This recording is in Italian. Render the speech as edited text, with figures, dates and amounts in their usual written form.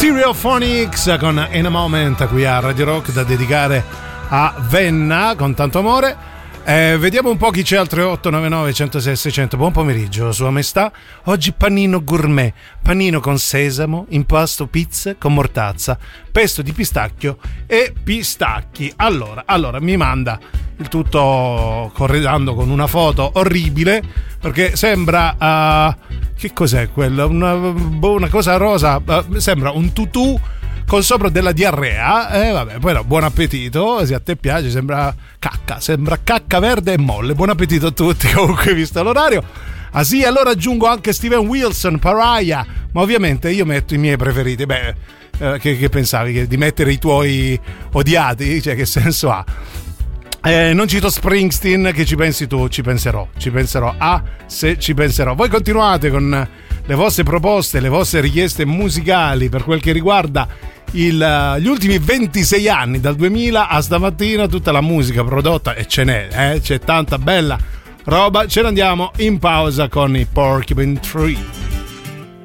Stereophonics con In a Moment qui a Radio Rock, da dedicare a Venna con tanto amore. Vediamo un po' chi c'è al 3899 106 600. Buon pomeriggio, Sua Maestà. Oggi panino gourmet, panino con sesamo, impasto pizza con mortazza, pesto di pistacchio e pistacchi. Allora mi manda il tutto corredando con una foto orribile, perché sembra che cos'è quello? Una cosa rosa, sembra un tutù con sopra della diarrea. Vabbè, poi no, buon appetito, se a te piace. Sembra cacca verde e molle. Buon appetito a tutti. Comunque, visto l'orario. Ah sì, allora aggiungo anche Steven Wilson, Pariah, ma ovviamente io metto i miei preferiti. Che pensavi? Di mettere i tuoi odiati? Cioè, che senso ha? Non cito Springsteen, che ci pensi tu? Ci penserò. Se ci penserò. Voi continuate con le vostre proposte, le vostre richieste musicali per quel che riguarda gli ultimi 26 anni, dal 2000 a stamattina, tutta la musica prodotta, e ce n'è, c'è tanta bella roba. Ce ne andiamo in pausa con i Porcupine Tree.